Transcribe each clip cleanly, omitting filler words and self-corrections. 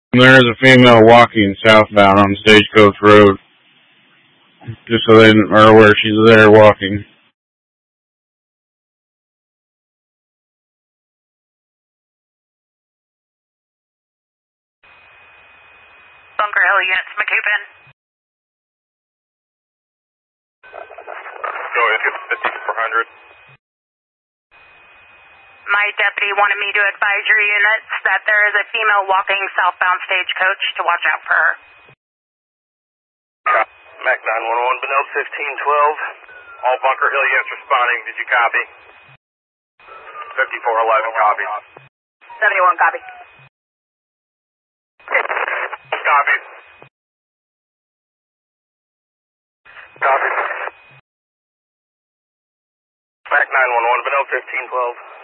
There is a female walking southbound on Stagecoach Road. Just so they are aware she's there walking. Bunker Hill units, McCoupin. Go ahead, 5400. My deputy wanted me to advise your units that there is a female walking southbound Stagecoach to watch out for her. MAC 911, Benel 1512. All Bunker Hill units responding. Did you copy? 5411, copy. 71, copy. Copy. Copy. MAC 911, Benel 1512.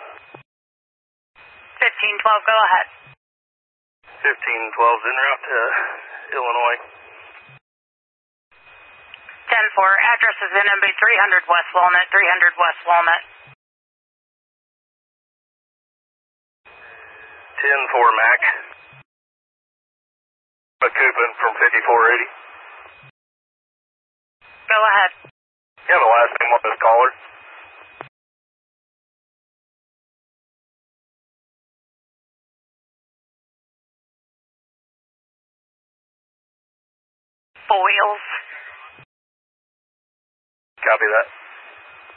1512, go ahead. 1512's en route to Illinois. 10-4, address is NMB 300 West Walnut, 300 West Walnut. 10-4 Mac. McCoupin from 5480. Go ahead. You have the last name on this caller? Full wheels. Copy that.